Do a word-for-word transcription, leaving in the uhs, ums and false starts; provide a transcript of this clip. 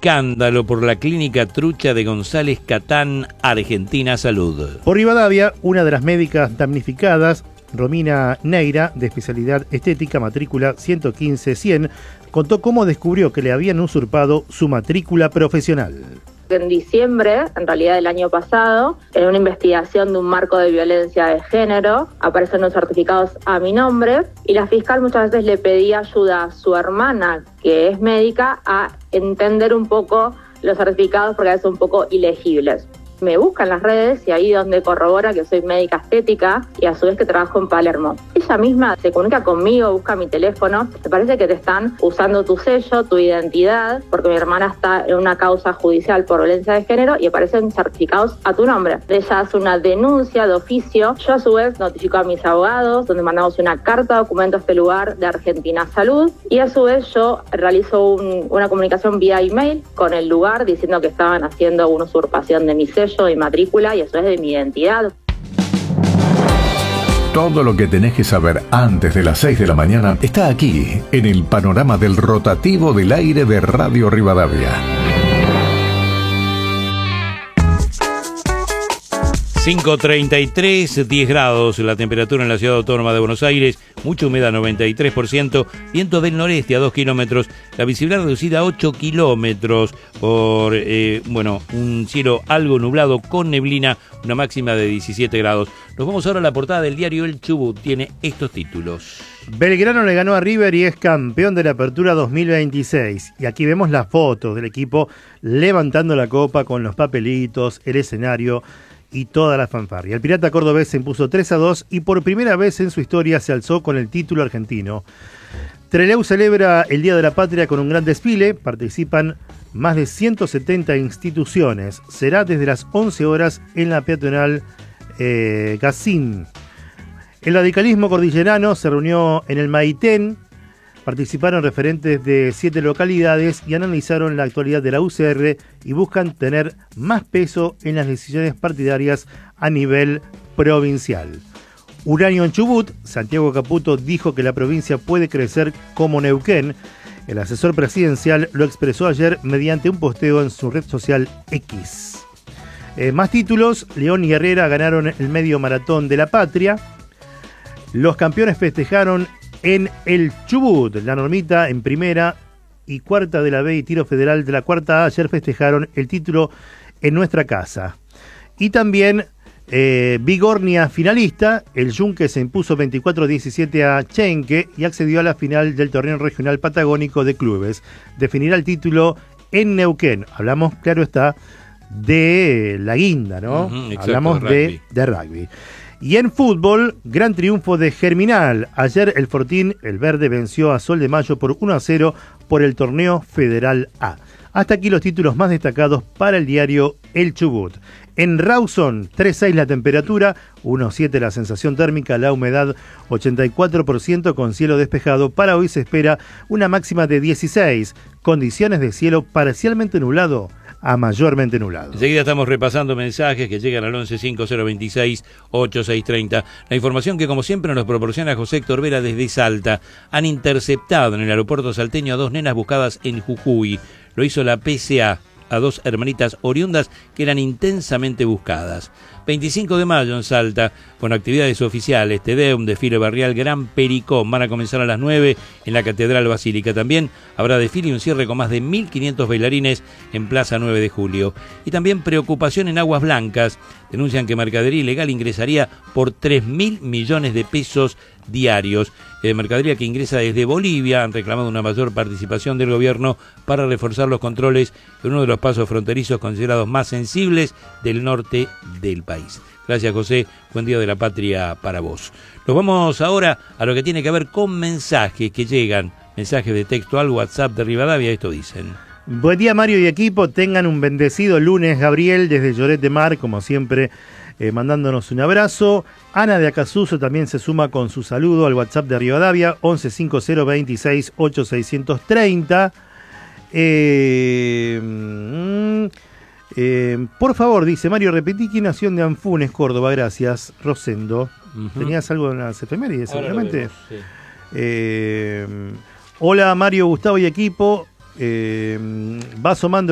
escándalo por la clínica trucha de González Catán, Argentina Salud. Por Rivadavia, una de las médicas damnificadas, Romina Neira, de especialidad estética, matrícula ciento quince cien, contó cómo descubrió que le habían usurpado su matrícula profesional. En diciembre, en realidad del año pasado, en una investigación de un marco de violencia de género, aparecen los certificados a mi nombre y la fiscal muchas veces le pedía ayuda a su hermana, que es médica, a entender un poco los certificados porque a veces son un poco ilegibles. Me busca en las redes y ahí donde corrobora que soy médica estética y a su vez que trabajo en Palermo. Ella misma se comunica conmigo, busca mi teléfono. Me parece que te están usando tu sello, tu identidad, porque mi hermana está en una causa judicial por violencia de género y aparecen certificados a tu nombre. Ella hace una denuncia de oficio. Yo a su vez notifico a mis abogados, donde mandamos una carta, documento a este lugar de Argentina Salud, y a su vez yo realizo un, una comunicación vía email con el lugar diciendo que estaban haciendo una usurpación de mi sello y matrícula y eso es de mi identidad. Todo lo que tenés que saber antes de las seis de la mañana está aquí, en el panorama del rotativo del aire de Radio Rivadavia. cinco treinta y tres, diez grados la temperatura en la ciudad autónoma de Buenos Aires, mucha humedad noventa y tres por ciento, viento del noreste a dos kilómetros, la visibilidad reducida a ocho kilómetros por, eh, bueno, un cielo algo nublado con neblina, una máxima de diecisiete grados. Nos vamos ahora a la portada del diario El Chubut, tiene estos títulos. Belgrano le ganó a River y es campeón de la Apertura dos mil veintiséis. Y aquí vemos las fotos del equipo levantando la copa con los papelitos, el escenario y toda la fanfarria. El Pirata cordobés se impuso tres a dos y por primera vez en su historia se alzó con el título argentino. Trelew celebra el Día de la Patria con un gran desfile. Participan más de ciento setenta instituciones. Será desde las once horas en la peatonal eh, Gacín. El radicalismo cordillerano se reunió en el Maitén. Participaron referentes de siete localidades y analizaron la actualidad de la U C R y buscan tener más peso en las decisiones partidarias a nivel provincial. Uranio en Chubut, Santiago Caputo dijo que la provincia puede crecer como Neuquén. El asesor presidencial lo expresó ayer mediante un posteo en su red social X. Eh, más títulos, León y Herrera ganaron el medio maratón de la patria. Los campeones festejaron en el Chubut, la Normita en primera y cuarta de la B y Tiro Federal de la cuarta A ayer festejaron el título en nuestra casa. Y también eh, Vigornia finalista, el Yunque se impuso veinticuatro a diecisiete a Chenque y accedió a la final del torneo regional patagónico de clubes. Definirá el título en Neuquén. Hablamos, claro está, de la guinda, ¿no? Uh-huh, exacto, Hablamos de, de, de rugby. Y en fútbol, gran triunfo de Germinal. Ayer el Fortín, el verde, venció a Sol de Mayo por uno a cero por el torneo Federal A. Hasta aquí los títulos más destacados para el diario El Chubut. En Rawson, tres seis la temperatura, uno siete la sensación térmica, la humedad ochenta y cuatro por ciento con cielo despejado. Para hoy se espera una máxima de dieciséis, condiciones de cielo parcialmente nublado a mayormente nublado. Enseguida estamos repasando mensajes que llegan al once cinco cero veintiséis ochenta y seis treinta. La información que como siempre nos proporciona José Héctor Vera desde Salta. Han interceptado en el aeropuerto salteño a dos nenas buscadas en Jujuy. Lo hizo la P C A a dos hermanitas oriundas que eran intensamente buscadas. veinticinco de mayo en Salta, con actividades oficiales, Tedeum, desfile barrial Gran Pericón, van a comenzar a las nueve en la Catedral Basílica. También habrá desfile y un cierre con más de mil quinientos bailarines en Plaza nueve de julio. Y también preocupación en Aguas Blancas. Denuncian que mercadería ilegal ingresaría por tres mil millones de pesos diarios. Eh, mercadería que ingresa desde Bolivia. Han reclamado una mayor participación del gobierno para reforzar los controles en uno de los pasos fronterizos considerados más sensibles del norte del país. Gracias, José. Buen Día de la Patria para vos. Nos vamos ahora a lo que tiene que ver con mensajes que llegan. Mensajes de texto al WhatsApp de Rivadavia. Esto dicen. Buen día, Mario y equipo. Tengan un bendecido lunes. Gabriel desde Lloret de Mar, como siempre, eh, mandándonos un abrazo. Ana de Acasuso también se suma con su saludo al WhatsApp de Rivadavia, once cinco cero veintiséis ochenta y seis treinta. Eh, mm, eh, por favor, dice Mario, repetí quién nació en Anfunes, Córdoba. Gracias, Rosendo. Uh-huh. ¿Tenías algo en las efemérides, seguramente? Sí. Eh, hola, Mario, Gustavo y equipo. Eh, va asomando